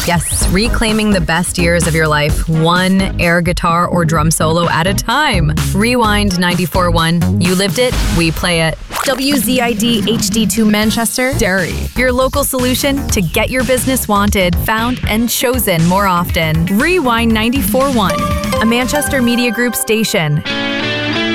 Yes, reclaiming the best years of your life, one air guitar or drum solo at a time. Rewind 94.1. You lived it, we play it. WZID HD2 Manchester, Derry. Your local solution to get your business wanted, found, and chosen more often. Rewind 94.1, a Manchester Media Group station.